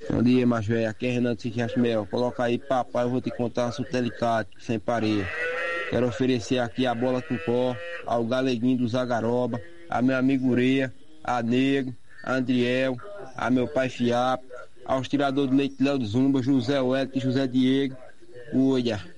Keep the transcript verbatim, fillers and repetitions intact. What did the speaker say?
Bom dia, macho velho. Aqui é Renan de Sítio. Coloca aí, papai, eu vou te contar uma sutelicate sem pareia. Quero oferecer aqui a bola com pó, ao Galeguinho do Zagaroba, a meu amigo Ureia, a Nego, a Andriel, a meu pai Fiapo, aos tiradores de leite Léo de Zumba, José Wellington e José Diego. Olha,